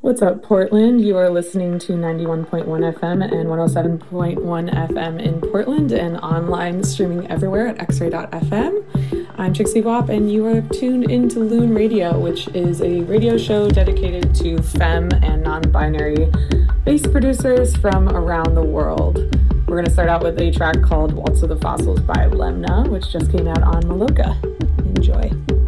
What's up, Portland? You are listening to 91.1 FM and 107.1 FM in Portland and online streaming everywhere at xray.fm. I'm Trixie Wap, and you are tuned into Loon Radio, which is a radio show dedicated to femme and non-binary bass producers from around the world. We're going to start out with a track called Waltz of the Fossils by Lemna, which just came out on Maloka. Enjoy.